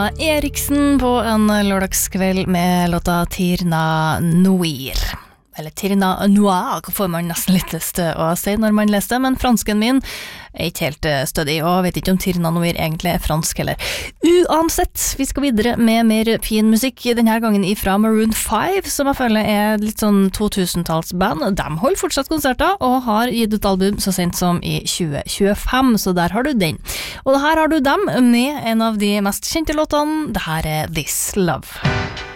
Eriksen på en lørdagskveld med låta Tirna Noir. Eller Tirna Noir får man nesten litt lyst til å si når man leser det, men fransken min ikke helt stødig, og vet ikke om Tirna Noir egentlig fransk heller. Uansett, vi skal videre med mer fin musikk, denne gangen ifra Maroon 5, som jeg føler litt sånn 2000-tallsband. De holder fortsatt konserter, og har gitt ut album så sent som i 2025, så der har du den. Og her har du dem med en av de mest kjente låtene. Det her This Love.